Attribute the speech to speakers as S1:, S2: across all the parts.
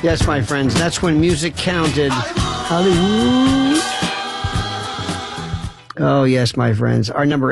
S1: Yes, my friends, that's when music counted. Hollywood. Oh, yes, my friends. Our number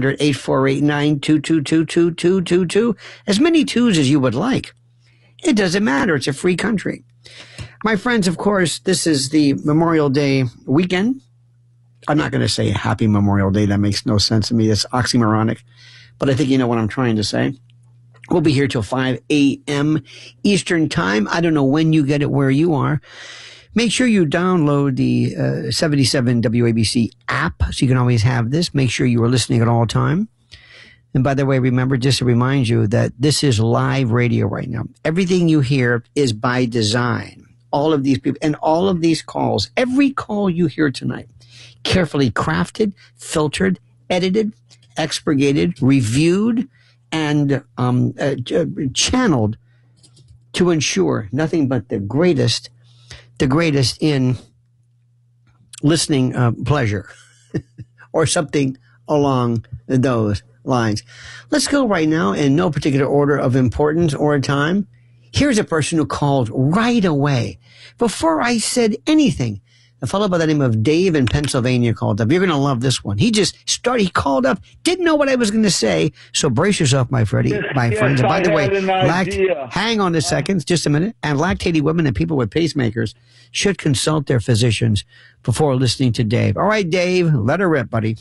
S1: 800-848-9222-2222. As many twos as you would like. It doesn't matter. It's a free country. My friends, of course, this is the Memorial Day weekend. I'm not going to say Happy Memorial Day. That makes no sense to me. That's oxymoronic. But I think you know what I'm trying to say. We'll be here till 5 a.m. Eastern Time. I don't know when you get it where you are. Make sure you download the 77 WABC app so you can always have this. Make sure you are listening at all time. And by the way, remember, just to remind you that this is live radio right now. Everything you hear is by design. All of these people and all of these calls, every call you hear tonight, carefully crafted, filtered, edited, expurgated, reviewed, and channeled to ensure nothing but the greatest in listening pleasure or something along those lines. Let's go right now in no particular order of importance or time. Here's a person who called right away. Before I said anything, a fellow by the name of Dave in Pennsylvania called up. You're going to love this one. He called up, didn't know what I was going to say. So brace yourself, my friends. And by the way, hang on a second, just a minute. And lactating women and people with pacemakers should consult their physicians before listening to Dave. All right, Dave, let her rip, buddy.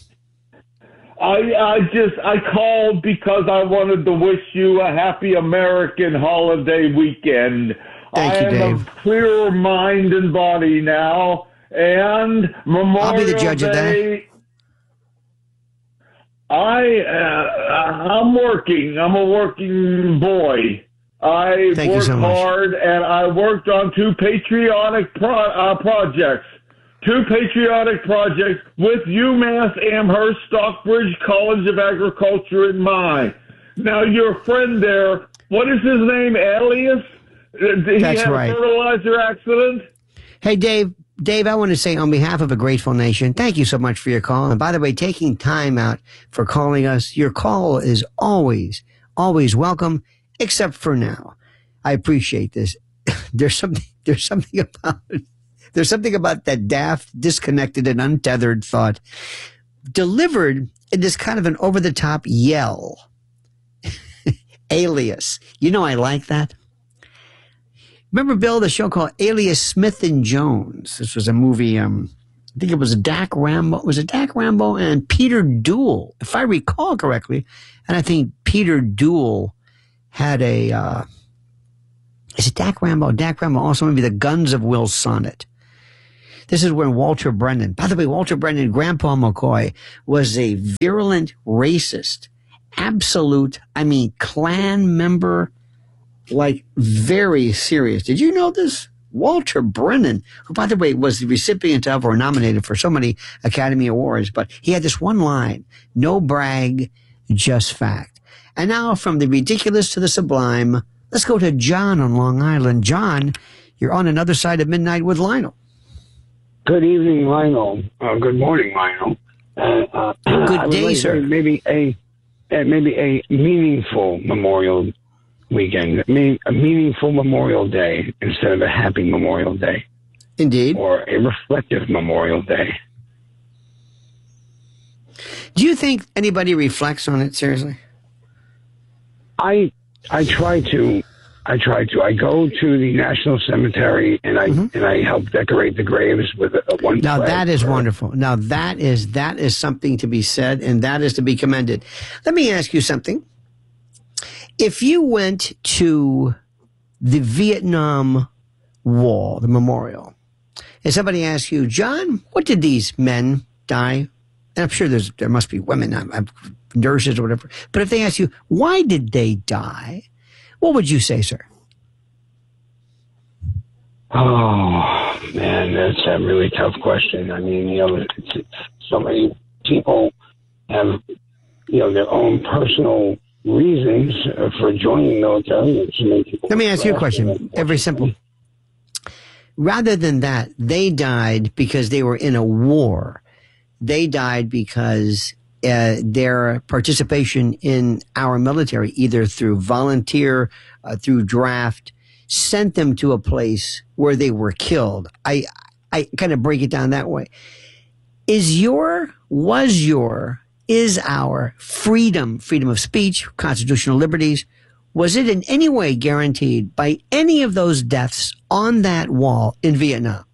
S2: I called because I wanted to wish you a happy American holiday weekend.
S1: Thank you, Dave.
S2: I am of clearer mind and body now. And Memorial
S1: I'll be the judge
S2: Day,
S1: of
S2: that. I'm working. I'm a working boy. I worked hard, and I worked on two patriotic projects. Two patriotic projects with UMass Amherst Stockbridge College of Agriculture in mind. Now, your friend there, what is his name, Elias? Did
S1: That's
S2: he have
S1: right.
S2: a fertilizer accident?
S1: Hey, Dave, I want to say on behalf of a grateful nation, thank you so much for your call. And by the way, taking time out for calling us, your call is always welcome, except for now. I appreciate this. There's something about that daft, disconnected, and untethered thought delivered in this kind of an over-the-top yell. Alias. You know, I like that. Remember, Bill, the show called Alias Smith and Jones? This was a movie, I think it was Dak Rambo. Was it Dak Rambo and Peter Duell, if I recall correctly? And I think Peter Duell had is it Dak Rambo? Dak Rambo, also maybe the Guns of Will Sonnet. This is when Walter Brennan, by the way, Grandpa McCoy, was a virulent racist, absolute, Klan member, like very serious. Did you know this? Walter Brennan, who, by the way, was the recipient of or nominated for so many Academy Awards, but he had this one line, no brag, just fact. And now from the ridiculous to the sublime, let's go to John on Long Island. John, you're on Another Side of Midnight with Lionel.
S3: Good evening, Lionel. Good morning, Lionel.
S1: Good day, sir.
S3: Maybe a meaningful Memorial weekend, a meaningful Memorial Day instead of a happy Memorial Day.
S1: Indeed.
S3: Or a reflective Memorial Day.
S1: Do you think anybody reflects on it seriously?
S3: I try to. I go to the National Cemetery and I help decorate the graves with one.
S1: Now that is wonderful. Now that is something to be said, and that is to be commended. Let me ask you something. If you went to the Vietnam Wall, the memorial, and somebody asked you, John, what did these men die? And I'm sure there must be women, nurses or whatever. But if they ask you, why did they die? What would you say, sir?
S3: Oh, man, that's a really tough question. I mean, so many people have, their own personal reasons for joining the military.
S1: Let me ask you a question. Very simple. Rather than that, they died because they were in a war. They died because their participation in our military, either through volunteer, through draft, sent them to a place where they were killed. I kind of break it down that way. Is our freedom of speech, constitutional liberties, was it in any way guaranteed by any of those deaths on that wall in Vietnam?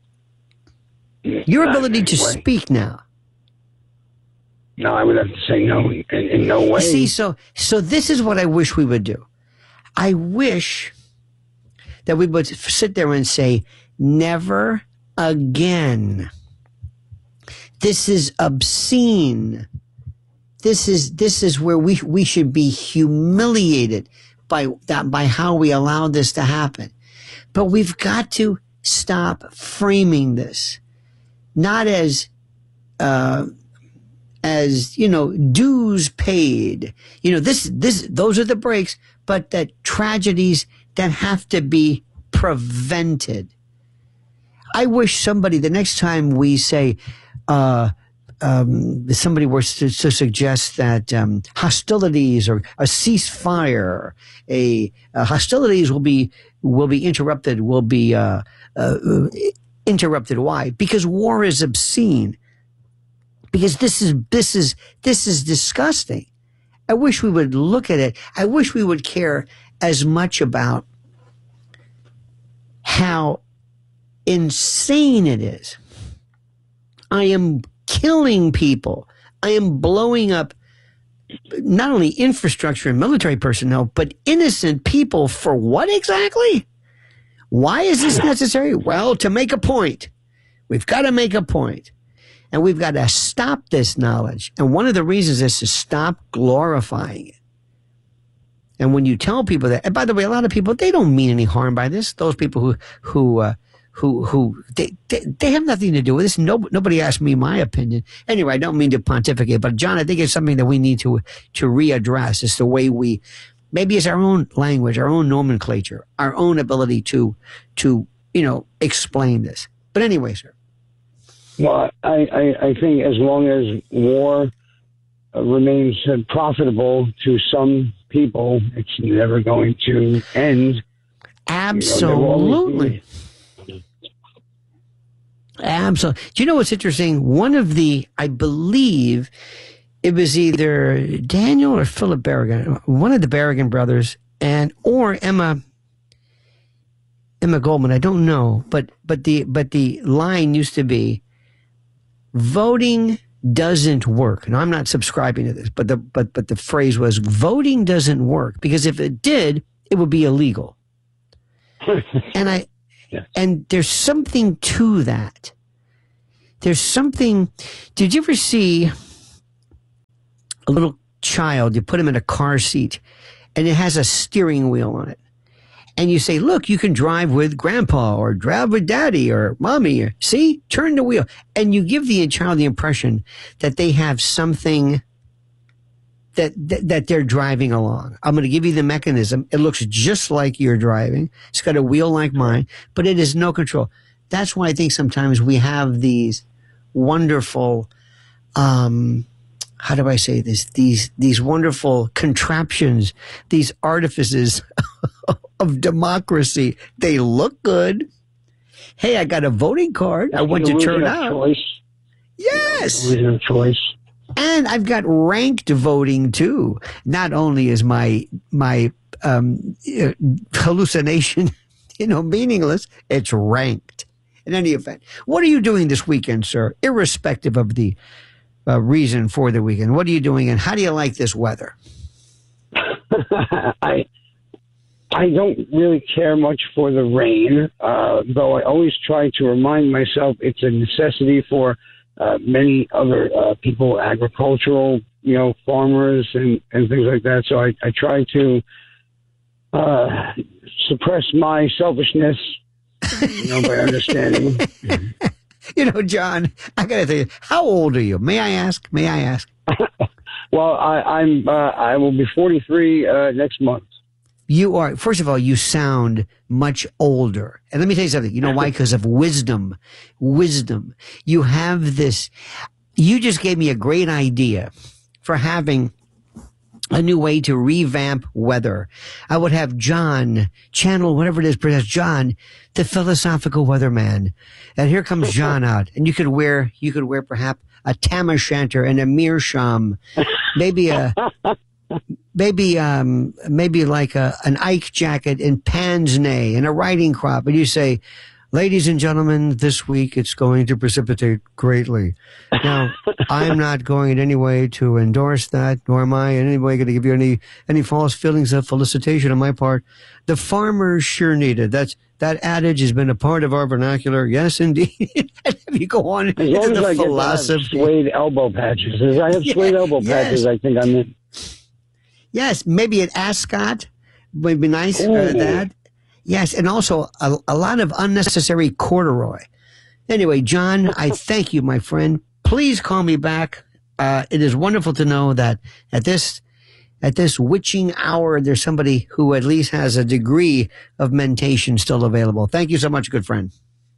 S1: Your ability to speak now.
S3: No, I would have to say no, in no way.
S1: See, so this is what I wish we would do. I wish that we would sit there and say, never again. This is obscene. This is where we should be humiliated by how we allowed this to happen. But we've got to stop framing this not as dues paid. Those are the breaks, but that tragedies that have to be prevented. I wish somebody, the next time we say, somebody were to suggest that hostilities or a ceasefire, hostilities will be interrupted. Interrupted. Why? Because war is obscene. Because this is disgusting. I wish we would look at it. I wish we would care as much about how insane it is. I am killing people. I am blowing up not only infrastructure and military personnel, but innocent people for what exactly? Why is this necessary? Well, to make a point. We've got to make a point. And we've got to stop this knowledge. And one of the reasons is to stop glorifying it. And when you tell people that, and by the way, a lot of people, they don't mean any harm by this. Those people who they have nothing to do with this. Nobody asked me my opinion. Anyway, I don't mean to pontificate, but John, I think it's something that we need to readdress. It's the way maybe it's our own language, our own nomenclature, our own ability to explain this. But anyway, sir.
S3: Well, I think as long as war remains profitable to some people, it's never going to end.
S1: Absolutely. Absolutely. Do you know what's interesting? One of I believe it was either Daniel or Philip Berrigan, one of the Berrigan brothers, or Emma Goldman. I don't know, but the line used to be, voting doesn't work. And I'm not subscribing to this, but the phrase was, voting doesn't work, because if it did, it would be illegal. And there's something to that. There's something. Did you ever see a little child? You put him in a car seat, and it has a steering wheel on it. And you say, look, you can drive with grandpa or drive with daddy or mommy. Or, see, turn the wheel. And you give the child the impression that they have something that they're driving along. I'm going to give you the mechanism. It looks just like you're driving. It's got a wheel like mine, but it is no control. That's why I think sometimes we have these wonderful, how do I say this? These wonderful contraptions, these artifices of democracy. They look good. Hey, I got a voting card. I want to turn out. Choice. Yes.
S3: Choice.
S1: And I've got ranked voting too. Not only is my hallucination, meaningless, it's ranked. In any event, what are you doing this weekend, sir? Irrespective of the reason for the weekend, what are you doing, and how do you like this weather?
S3: I don't really care much for the rain, though I always try to remind myself it's a necessity for many other people, agricultural, farmers and things like that. So I try to suppress my selfishness, by understanding.
S1: John, I got to tell you, how old are you? May I ask?
S3: Well, I will be 43 next month.
S1: You are, first of all, you sound much older. And let me tell you something. You know why? Because of wisdom. Wisdom. You have this. You just gave me a great idea for having a new way to revamp weather. I would have John channel whatever it is, perhaps John, the philosophical weatherman. And here comes John out, and you could wear perhaps a tam o' shanter and a meerschaum, maybe like an Ike jacket and pince nez and a riding crop, and you say, "Ladies and gentlemen, this week it's going to precipitate greatly." Now, I'm not going in any way to endorse that, nor am I in any way going to give you any false feelings of felicitation on my part. The farmers sure need it. That adage has been a part of our vernacular. Yes, indeed. You go on
S3: as long
S1: into
S3: as
S1: the
S3: I
S1: philosophy.
S3: Get suede elbow patches. As I have suede elbow patches, I think I'm in.
S1: Yes, maybe an ascot would be nice. That. Yes, and also a lot of unnecessary corduroy. Anyway, John, I thank you, my friend. Please call me back. It is wonderful to know that at this witching hour, there's somebody who at least has a degree of mentation still available. Thank you so much, good friend.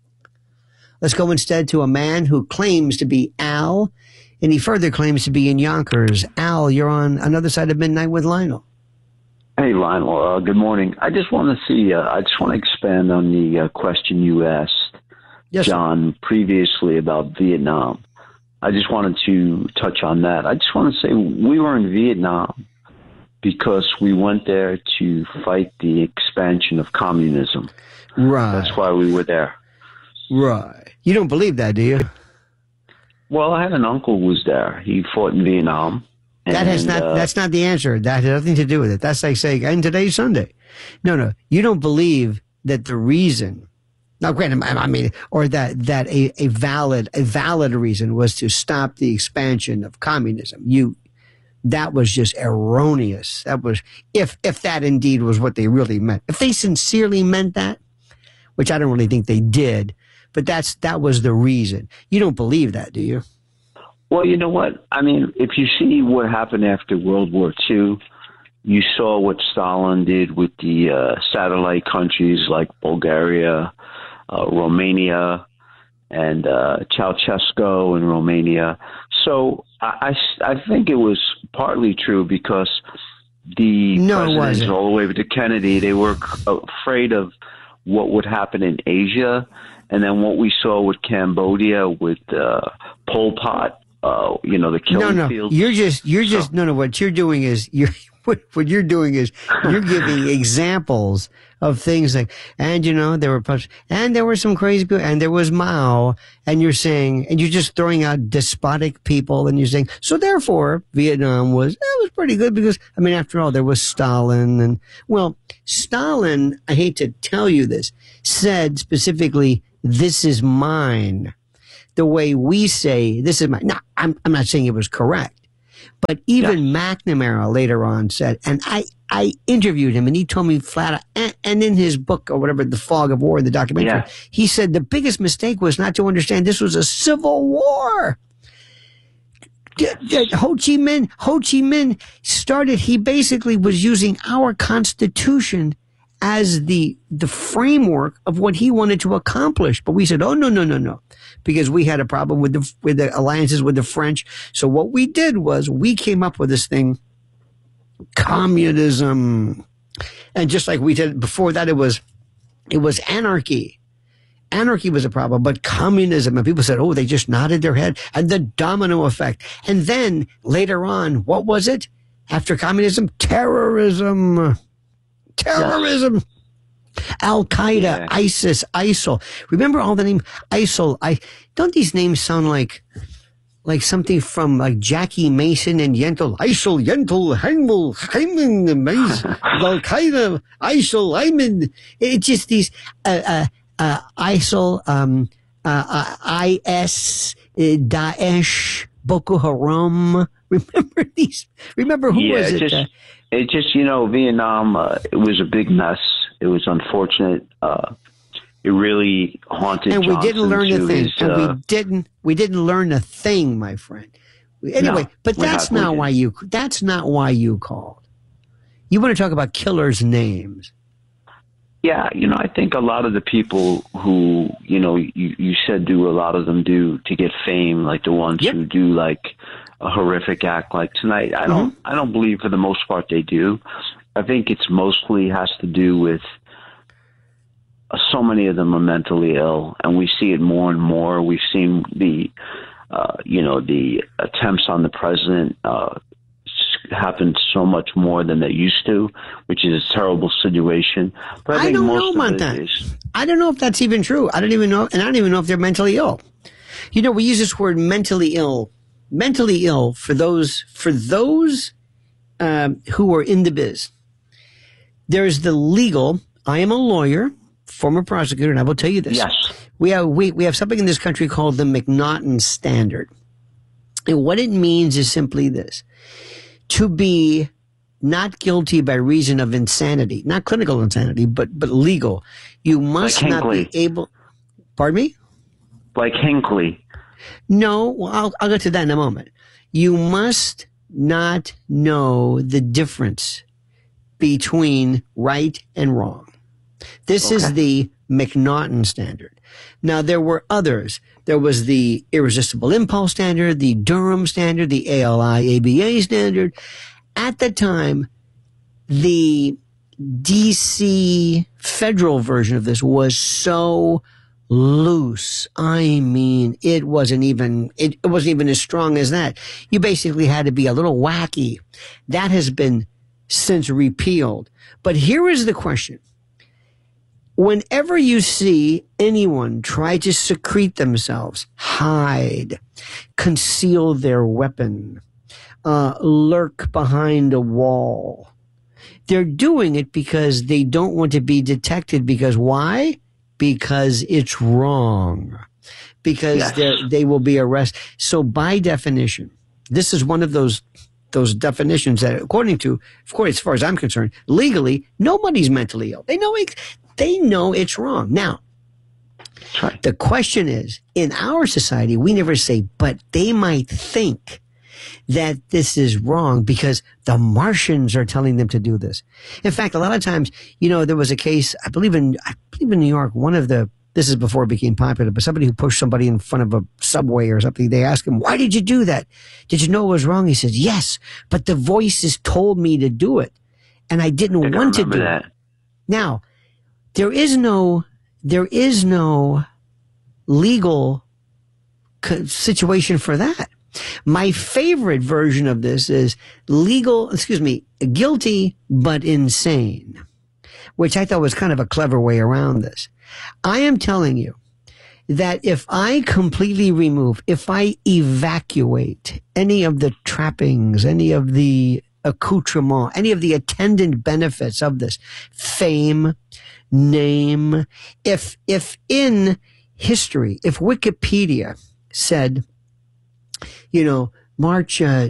S1: Let's go instead to a man who claims to be Al, and he further claims to be in Yonkers. Al, you're on Another Side of Midnight with Lionel.
S4: Hey, Lionel. Good morning. I just want to expand on the question you asked, yes, John, previously about Vietnam. I just wanted to touch on that. I just want to say we were in Vietnam because we went there to fight the expansion of communism.
S1: Right.
S4: That's why we were there.
S1: Right. You don't believe that, do you?
S4: Well, I had an uncle who was there. He fought in Vietnam.
S1: That's not the answer. That has nothing to do with it. That's like saying, and today's Sunday. No. You don't believe that the reason, now granted, I mean, or that a valid reason was to stop the expansion of communism. That was just erroneous. That was, if that indeed was what they really meant. If they sincerely meant that, which I don't really think they did, but that was the reason. You don't believe that, do you?
S4: Well, you know what? I mean, if you see what happened after World War II, you saw what Stalin did with the satellite countries like Bulgaria, Romania, and Ceausescu in Romania. So I think it was partly true because the presidents all the way to Kennedy, they were afraid of what would happen in Asia. And then what we saw with Cambodia with Pol Pot, the killing fields.
S1: What you're doing is you're giving examples of things like, and there were some crazy people, and there was Mao, and you're saying, and you're just throwing out despotic people, and you're saying, so therefore Vietnam was pretty good because, I mean, after all, there was Stalin, and well, Stalin, I hate to tell you this, said specifically, "This is mine." The way we say, "This is mine." Now, I'm not saying it was correct, but even McNamara later on said, and I interviewed him, and he told me flat out, and in his book or whatever, The Fog of War, the documentary, he said the biggest mistake was not to understand this was a civil war. Ho Chi Minh started, he basically was using our Constitution as the framework of what he wanted to accomplish. But we said, oh, no. Because we had a problem with the alliances with the French. So what we did was we came up with this thing, communism. And just like we did before that, it was anarchy. Anarchy was a problem, but communism, and people said, oh, they just nodded their head, and the domino effect. And then later on, what was it? After communism, terrorism. Yes. Al-Qaeda, ISIS, ISIL. Remember all the names? ISIL. Don't these names sound like something from like Jackie Mason and Yentl? ISIL, Yentl, Heimel, Hyman, Al-Qaeda, ISIL, Hyman. It's just these, ISIL, IS, Daesh, Boko Haram. Remember these? Remember who was it?
S4: It just, Vietnam, it was a big mess. It was unfortunate. It really haunted
S1: and we
S4: Johnson
S1: didn't learn a thing. We didn't learn a thing, my friend. Anyway, but that's not why you called. You want to talk about killers' names.
S4: Yeah, I think a lot of the people who, you said a lot of them do to get fame, like the ones who do like a horrific act like tonight. I don't believe for the most part they do. I think it's mostly has to do with so many of them are mentally ill, and we see it more and more. We've seen the attempts on the president happen so much more than they used to, which is a terrible situation. But I think
S1: don't
S4: most
S1: know about that. I don't know if that's even true. I don't even know, and I don't even know if they're mentally ill. We use this word mentally ill. Mentally ill for those who are in the biz. There's the legal. I am a lawyer, former prosecutor, and I will tell you this.
S4: Yes.
S1: We have something in this country called the McNaughton Standard. And what it means is simply this: to be not guilty by reason of insanity, not clinical insanity, but legal. You must not be able. Pardon me?
S4: Like Hinckley.
S1: No, well, I'll get to that in a moment. You must not know the difference between right and wrong. This is the McNaughton Standard. Now, there were others. There was the Irresistible Impulse Standard, the Durham Standard, the ALI-ABA Standard. At the time, the DC federal version of this was so loose. I mean, it wasn't even as strong as that. You basically had to be a little wacky. That has been since repealed. But here is the question. Whenever you see anyone try to secrete themselves, hide, conceal their weapon, lurk behind a wall, they're doing it because they don't want to be detected. Because why? Because it's wrong. Because they will be arrested. So by definition, this is one of those definitions that, according to, of course, as far as I'm concerned, legally, nobody's mentally ill. They know it's wrong. Now, the question is, in our society, we never say, but they might think that this is wrong because the Martians are telling them to do this. In fact, a lot of times, there was a case, I believe in New York, this is before it became popular, but somebody who pushed somebody in front of a subway or something, they asked him, why did you do that? Did you know it was wrong? He says, yes, but the voices told me to do it, and I didn't want to do it. Now, there is no legal situation for that. My favorite version of this is guilty but insane, which I thought was kind of a clever way around this. I am telling you that if I evacuate any of the trappings, any of the accoutrement, any of the attendant benefits of this, fame, name, if in history, if Wikipedia said, May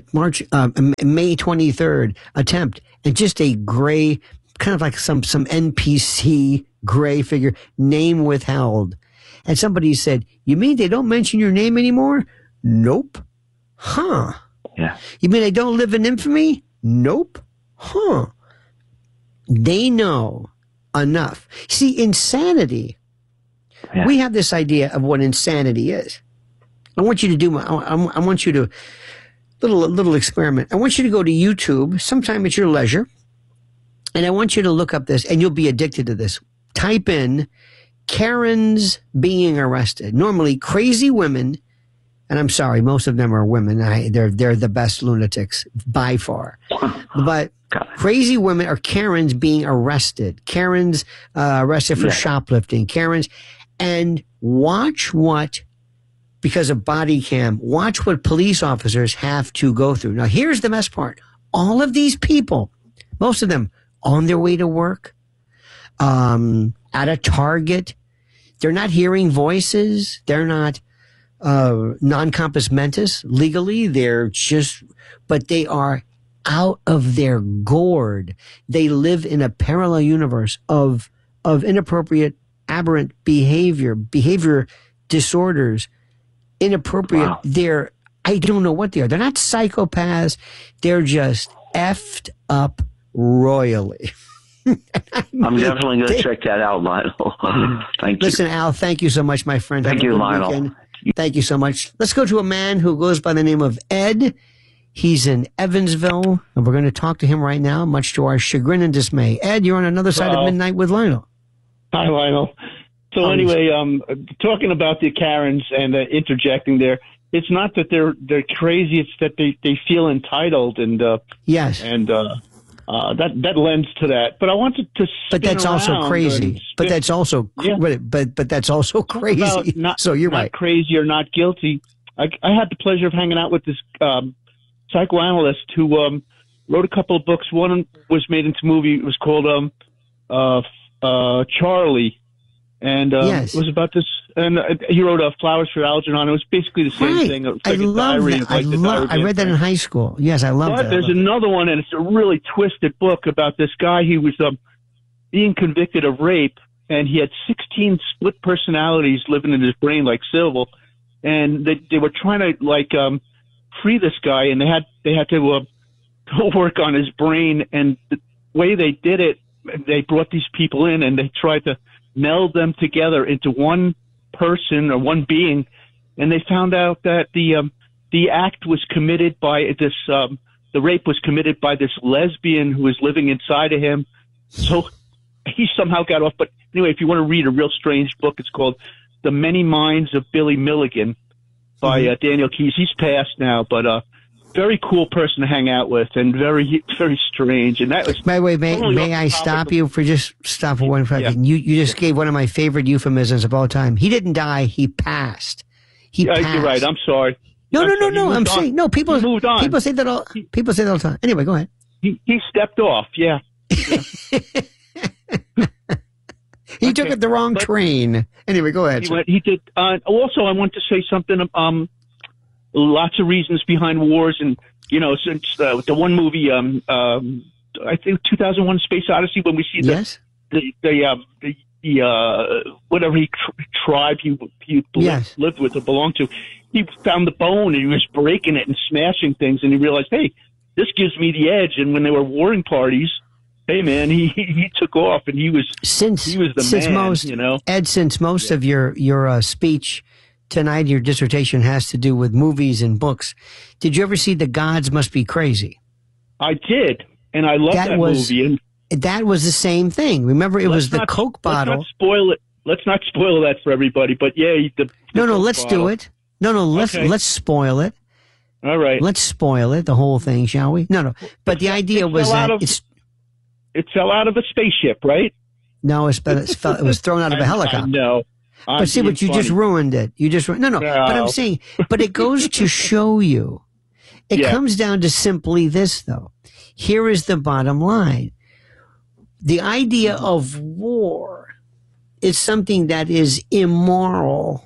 S1: 23rd attempt, and just a gray, kind of like some NPC gray figure, name withheld. And somebody said, you mean they don't mention your name anymore? Nope. Huh.
S4: Yeah.
S1: You mean they don't live in infamy? Nope. Huh. They know enough. See, insanity, we have this idea of what insanity is. I want you to do, I want you to, little experiment. I want you to go to YouTube sometime at your leisure, and I want you to look up this, and you'll be addicted to this. Type in Karens being arrested. Normally, crazy women, and I'm sorry, most of them are women. They're the best lunatics by far. But crazy women are Karens being arrested. Karens arrested for shoplifting. Karens, and watch what, because of body cam, watch what police officers have to go through. Now, here's the best part. All of these people, most of them on their way to work, at a Target, they're not hearing voices. They're not non-compos mentis legally. But they are out of their gourd. They live in a parallel universe of inappropriate, aberrant behavior disorders, inappropriate. Wow. I don't know what they are. They're not psychopaths. They're just effed up royally.
S4: I'm definitely going to check that out, Lionel. Thank you.
S1: Listen, Al, thank you so much, my friend.
S4: Thank you, Lionel. Weekend.
S1: Thank you so much. Let's go to a man who goes by the name of Ed. He's in Evansville, and we're going to talk to him right now, much to our chagrin and dismay. Ed, you're on another side of midnight with Lionel.
S5: Hi, Lionel. So anyway, talking about the Karens and interjecting there, it's not that they're crazy; it's that they feel entitled, and
S1: yes,
S5: and that lends to that. But I wanted to.
S1: But that's also crazy. But that's also but that's also crazy. So you're right.
S5: Not crazy or not guilty. I had the pleasure of hanging out with this psychoanalyst who wrote a couple of books. One was made into a movie. It was called Charlie. And it was about this, and he wrote Flowers for Algernon. It was basically the same thing. It was like
S1: I read that in high school. Yes, I love that.
S5: There's another one, and it's a really twisted book about this guy. He was being convicted of rape, and he had 16 split personalities living in his brain like Sybil. And they were trying to free this guy, and they had to go work on his brain. And the way they did it, they brought these people in, and they tried to meld them together into one person or one being, and they found out that the act was committed by this the rape was committed by this lesbian who was living inside of him. So he somehow got off. But anyway, if you want to read a real strange book, it's called The Many Minds of Billy Milligan by Daniel Keyes. He's passed now, but very cool person to hang out with, and very, very strange. And that was.
S1: By the way, may I stop you for just stop for 1 second? Yeah. You just gave one of my favorite euphemisms of all time. He didn't die; he passed. He passed.
S5: You're right. I'm sorry.
S1: No. I'm saying no. People moved on. People say that all. People say that all the time. Anyway, go ahead.
S5: He stepped off. Yeah.
S1: He took it the wrong train. Anyway, go ahead.
S5: He did. Also, I want to say something. Lots of reasons behind wars, and since the one movie, I think 2001: Space Odyssey, when we see the whatever tribe he lived with or belonged to, he found the bone and he was breaking it and smashing things, and he realized, hey, this gives me the edge. And when they were warring parties, hey man, he took off, and he was the man.
S1: Ed, since most of your speech tonight, your dissertation has to do with movies and books. Did you ever see The Gods Must Be Crazy?
S5: I did, and I love that movie. And
S1: that was the same thing. Remember, it was the Coke bottle.
S5: Let's not spoil it. Let's not spoil that for everybody. But yeah,
S1: let's do it. Let's spoil it.
S5: All right,
S1: let's spoil it. The whole thing, shall we? No. But the idea was that
S5: it fell out of a spaceship, right?
S1: No, it was thrown out of a helicopter.
S5: No.
S1: But see, but you just ruined it. You just no. But I'm saying, but it goes to show you. It comes down to simply this, though. Here is the bottom line: the idea of war is something that is immoral.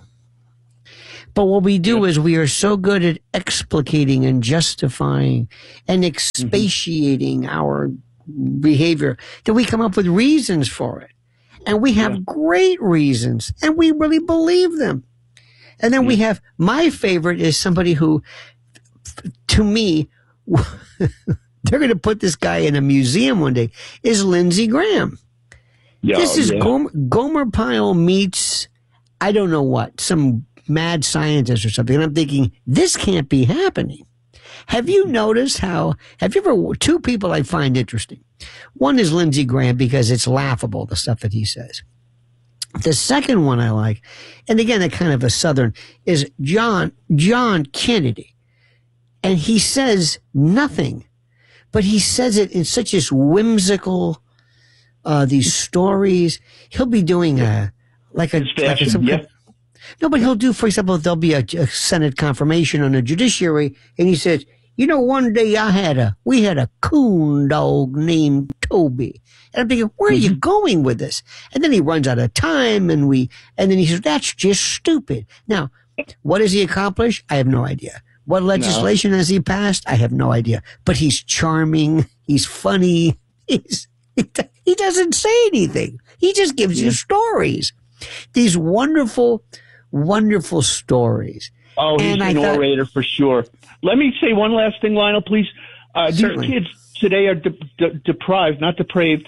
S1: But what we do is we are so good at explicating and justifying and expatiating our behavior that we come up with reasons for it. And we have great reasons, and we really believe them. And then we have, my favorite is somebody who, to me, they're going to put this guy in a museum one day, is Lindsey Graham. This is Gomer Pyle meets, I don't know what, some mad scientist or something. And I'm thinking, this can't be happening. Have you noticed two people I find interesting. One is Lindsey Graham because it's laughable, the stuff that he says. The second one I like, and again, a kind of a Southern, is John Kennedy. And he says nothing, but he says it in such as whimsical, these stories. He'll be doing no, but he'll do, for example, there'll be a Senate confirmation on the judiciary, and he says, one day we had a coon dog named Toby. And I'm thinking, where are you going with this? And then he runs out of time, and then he says, that's just stupid. Now, what has he accomplished? I have no idea. What legislation has he passed? I have no idea. But he's charming. He's funny. He doesn't say anything. He just gives you stories. These wonderful, wonderful stories.
S5: Oh, he's an orator for sure. Let me say one last thing, Lionel, please. These kids today are deprived, not depraved.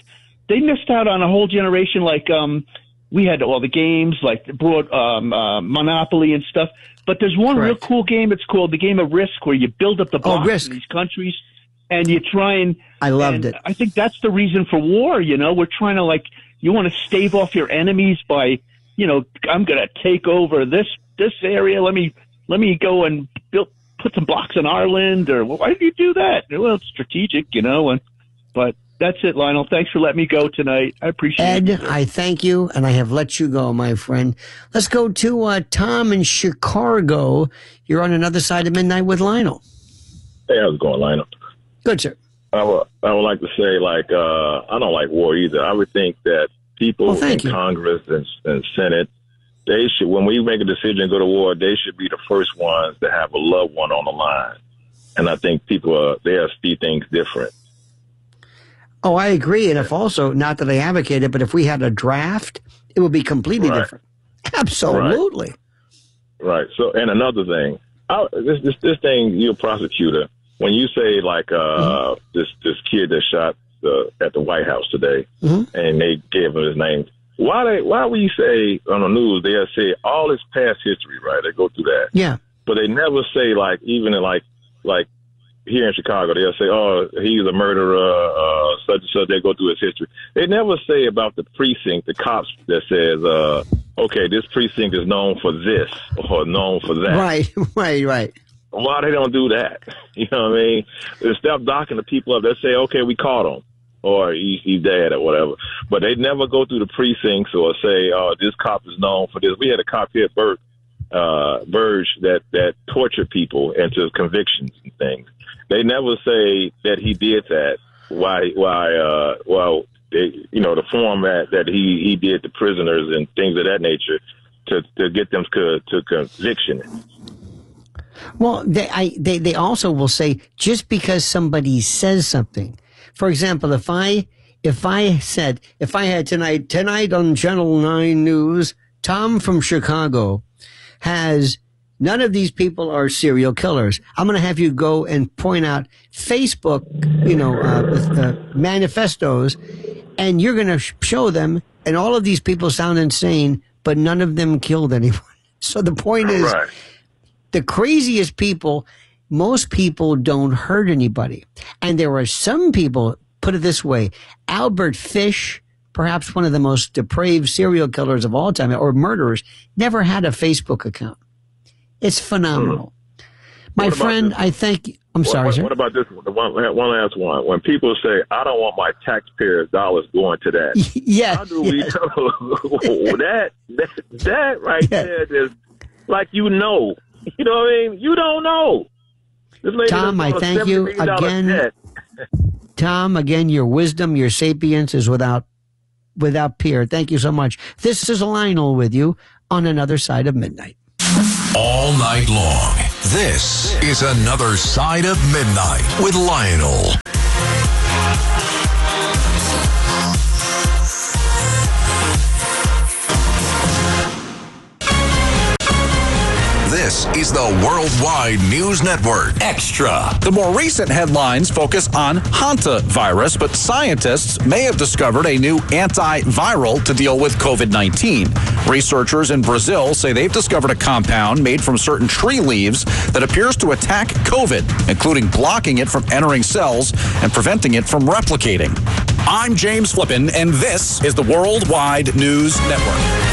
S5: they missed out on a whole generation. Like we had all the games, like broad Monopoly and stuff. But there's one real cool game. It's called the game of Risk, where you build up the blocks in these countries, and you try and. I loved it. I think that's the reason for war. We're trying to you want to stave off your enemies by, I'm going to take over this area. Let me go and put some blocks in our land. Or why did you do that? Well, it's strategic, But that's it, Lionel. Thanks for letting me go tonight. I appreciate it.
S1: Ed, I thank you, and I have let you go, my friend. Let's go to Tom in Chicago. You're on another side of midnight with Lionel.
S6: Hey, how's it going, Lionel?
S1: Good, sir.
S6: I would like to say, I don't like war either. I would think that people in Congress and Senate, they should, when we make a decision to go to war, they should be the first ones to have a loved one on the line. And I think people they'll see things different.
S1: Oh, I agree. And if also, not that I advocate it, but if we had a draft, it would be completely different. Absolutely.
S6: Right. So, and another thing, this thing, you're a prosecutor. When you say this kid that shot at the White House today, and they gave him his name, why would you say on the news they'll say all his past history, right? They go through that, but they never say even in here in Chicago they'll say, oh, he's a murderer, such and such. They go through his history. They never say about the precinct, the cops that says, okay, this precinct is known for this or known for that.
S1: Right.
S6: Why they don't do that? You know what I mean? They stop docking the people up. They say, okay, we caught him, or he's dead, or whatever. But they never go through the precincts or say, oh, this cop is known for this. We had a cop here, Burge, that tortured people into convictions and things. They never say that he did that. The format that he did to prisoners and things of that nature to get them to conviction.
S1: Well, they also will say, just because somebody says something. For example, if I had tonight on Channel 9 News, Tom from Chicago has, none of these people are serial killers. I'm going to have you go and point out Facebook, manifestos, and you're going to show them, and all of these people sound insane, but none of them killed anyone. So the point is, the craziest people, most people don't hurt anybody. And there are some people, put it this way, Albert Fish, perhaps one of the most depraved serial killers of all time, or murderers, never had a Facebook account. It's phenomenal. My friend, I thank. I'm sorry, sir.
S6: What about this one? One last one. When people say, "I don't want my taxpayers' dollars going to that," how do we know that right there is you know what I mean? You don't know.
S1: Tom, I thank you again. Tom, again, your wisdom, your sapience is without peer. Thank you so much. This is Lionel with you on Another Side of Midnight.
S7: All night long, this is Another Side of Midnight with Lionel. This is the Worldwide News Network. Extra.
S8: The more recent headlines focus on hantavirus, but scientists may have discovered a new antiviral to deal with COVID-19. Researchers in Brazil say they've discovered a compound made from certain tree leaves that appears to attack COVID, including blocking it from entering cells and preventing it from replicating. I'm James Flippin, and this is the Worldwide News Network.